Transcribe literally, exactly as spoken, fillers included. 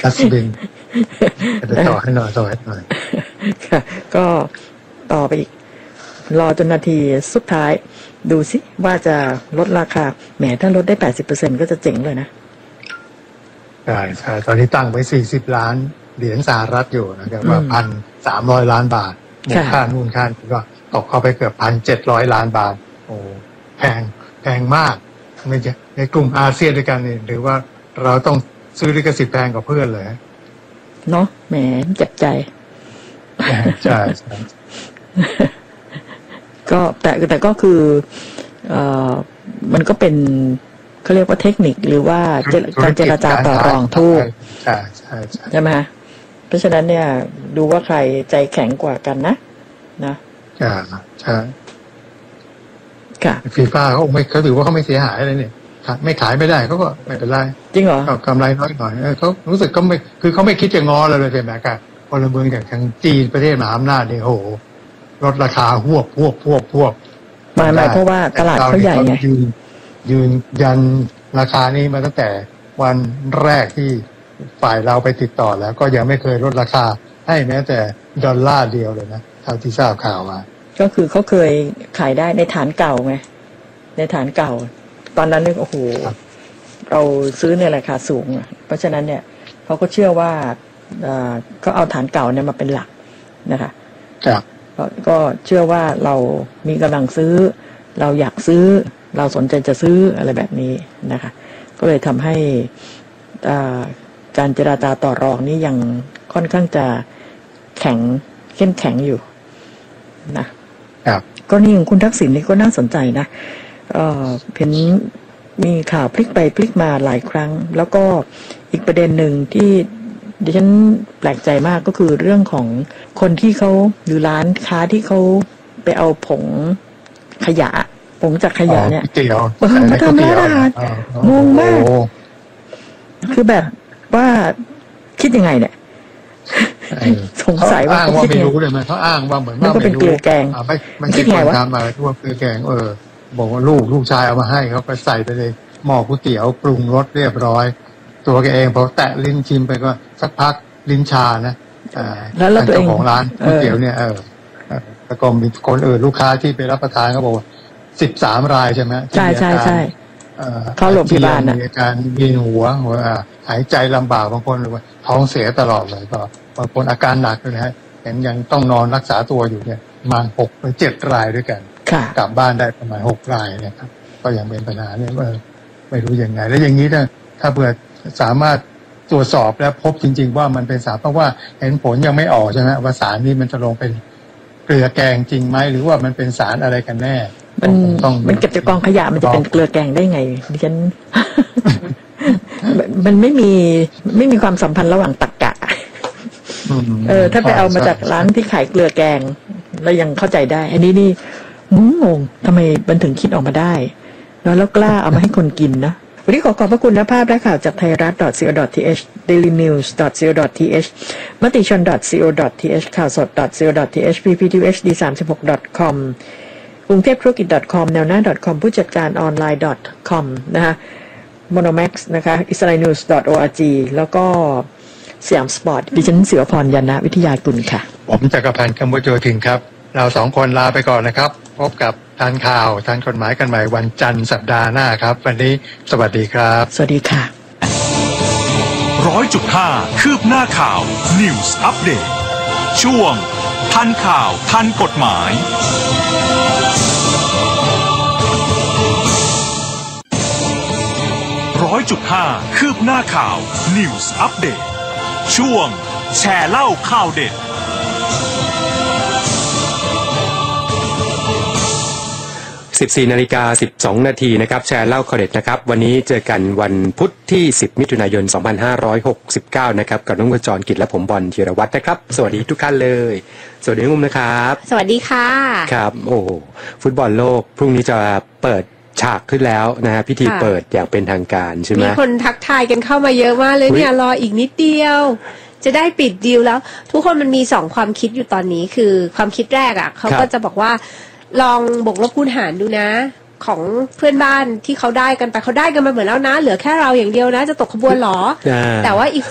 รัสบินจะต่อให้หน่อยต่อให้หน่อยก็ต่อไปอีกรอจนนาทีสุดท้ายดูสิว่าจะลดราคาแหมถ้าลดได้ แปดสิบเปอร์เซ็นต์ ก็จะเจ๋งเลยนะใช่ใช่ตอนนี้ตั้งไว้สี่สิบล้านเหรียญสหรัฐอยู่นะครับว่าพันสามร้อยล้านบาทมูลค่านู่นค่าก็ตกเข้าไปเกือบพันเจ็ดร้อยล้านบาทโอ้แพงแพงมากในในกลุ่มอาเซียนด้วยกันนี่หรือว่าเราต้องซื้อลิขสิทธิ์แพงกว่าเพื่อนเลยเนาะแหมเจ็บใจใช่ใช่ก็แต่แต่ก็คือเอ่อมันก็เป็นเขาเรียกว่าเทคนิคหรือว่าการเจรจาต่อรองทุกใช่ใช่ใช่ไหมเพราะฉะนั้นเนี่ยดูว่าใครใจแข็งกว่ากันนะนะใช่ใช่ค่ะฟีฟ่าเขาไม่เขาถือว่าเขาไม่เสียหายอะไรเนี่ยไม่ขายไม่ได้เขาก็ไม่เป็นไรจริงเหรอก็กำไรน้อยหน่อยเขารู้สึกเขาไม่คือเขาไม่คิดจะงอเลยเลยใช่ไหมครับพลเมืองอย่างทางจีนประเทศมหาอำนาจเนี่ยโหลดราคาหวบหวบหวบหวบมาหมายเพราะว่าตลาดเขาใหญ่ไงยืนยืนยันราคานี้มาตั้งแต่วันแรกที่ฝ่ายเราไปติดต่อแล้วก็ยังไม่เคยลดราคาให้แม้แต่ดอลลาร์เดียวเลยนะเท่าที่ทราบข่าวมาก็คือเขาเคยขายได้ในฐานเก่าไงในฐานเก่าตอนนั้นนึกโอ้โหเราซื้อในราคาสูงเพราะฉะนั้นเนี่ยเขาก็เชื่อว่าก็เอาฐานเก่าเนี่ยมาเป็นหลักนะคะครับก็เชื่อว่าเรามีกำลังซื้อเราอยากซื้อเราสนใจจะซื้ออะไรแบบนี้นะคะก็เลยทำให้การเจรจาต่อรองนี้ยังค่อนข้างจะแข็งเข้มแข็งอยู่นะครับก็นี่ของคุณทักษิณนี่ก็น่าสนใจนะเอ่อเห็นมีข่าวพลิกไปพลิกมาหลายครั้งแล้วก็อีกประเด็นหนึ่งที่ดิฉันแปลกใจมากก็คือเรื่องของคนที่เขาหรือร้านค้าที่เขาไปเอาผงขยะผงจากขยะเนี่ยมาทำร้านอาหารงงมากคือแบบว่าคิดยังไงเนี่ยสงสัยว่าเขาไม่รู้เลยมั้ยเขาอ้างว่าเหมือนว่าไม่รู้เป็นเกลือแกงไม่ไม่คิดว่าทำมาทั่วเกลือแกงเออบอกว่าลูกลูกชายเอามาให้เขาก็ใส่ไปเลยหม้อก๋วยเตี๋ยวปรุงรสเรียบร้อยตัวแกเองพอแตะลิ้นชิมไปก็สักพักลิ้นชานะอ่าแล้วตัวเองของร้านก๋วยเตี๋ยวเนี่ยเออแล้วก็มีคนอื่นลูกค้าที่ไปรับประทานเขาบอกว่าสิบสามรายใช่ไหมใช่ใช่ใช่เขาโรงพยาบาลน่ะมีอาการเวียนหัวหัวหายใจลำบากบางคนหรือว่าท้องเสียตลอดเลยก็บางคนอาการหนักเลยนะฮะเห็นยังต้องนอนรักษาตัวอยู่เนี่ยประมาณหกหรือเจ็ดรายด้วยกันกลับบ้านได้ประมาณหกรายเนี่ยครับก็ยังเป็นปัญหาเนี่ยว่าไม่รู้ยังไงแล้วอย่างนี้ถ้าถ้าเผื่อสามารถตรวจสอบและพบจริงๆว่ามันเป็นสารเพราะว่าเห็นผลยังไม่ออกใช่ไหมว่าสารนี้มันจะลงเป็นเกลือแกงจริงไหมหรือว่ามันเป็นสารอะไรกันแน่มันมันเก็บจากกองขยะมันจะเป็นเกลือแกงได้ไงดิฉัน มันไม่มีไม่มีความสัมพันธ์ระหว่างตรรกะเออถ้าไปเอามาจากร้านที่ขายเกลือแกงแล้วยังเข้าใจได้อันนี้นี่งงงทำไมมันถึงคิดออกมาได้แล้วแล้วกล้าเอามาให้คนกินนะวันนี้ขอขอบพระคุณและภาพและข่าวจากไทยรัฐ .co.th dailynews .co.th มติชน .co.th ข่าวสด .co.th พี พี ที เอช ดี สามสิบหก .com กรุงเทพธุรกิจ .com แนวหน้า .com ผู้จัดการออนไลน์ .com นะคะ Monomax นะคะ israelnews .org แล้วก็สยามสปอร์ตดิฉันเสือพรยานะวิทยากุลค่ะผมจักรพันธ์คำว่าโจทินครับเราสองคนลาไปก่อนนะครับพบกับทันข่าวทันกฎหมายกันใหม่วันจันทร์สัปดาห์หน้าครับวันนี้สวัสดีครับสวัสดีค่ะร้อยจุดห้าคืบหน้าข่าว News Update ช่วงทันข่าวทันกฎหมายร้อยจุดห้าคืบหน้าข่าว News Update ช่วงแชร์เล่าข่าวเด็ดสิบสี่นาฬิกาสิบสองนาทีนะครับแชร์เล่าข่าวเด็ดนะครับวันนี้เจอกันวันพุธที่สิบมิถุนายนสองพันห้าร้อยหกสิบเก้านะครับกับน้องกระจรกิจและผมบอลธีรวัฒน์นะครับสวัสดีทุกท่านเลยสวัสดีนุ่มนะครับสวัสดีค่ะครับโอ้ฟุตบอลโลกพรุ่งนี้จะเปิดฉากขึ้นแล้วนะฮะพิธีเปิดอย่างเป็นทางการใช่ไหมมีคนทักทายกันเข้ามาเยอะมากเลยเนี่ยรออีกนิดเดียวจะได้ปิดดีลแล้วทุกคนมันมีสองความคิดอยู่ตอนนี้คือความคิดแรกอ่ะเขาก็จะบอกว่าลองบวกลบคูณหารดูนะของเพื่อนบ้านที่เขาได้กันไปเขาได้กันมาเหมือนแล้วนะเหลือแค่เราอย่างเดียวนะจะตกขบวนหรอแต่ว่าอีก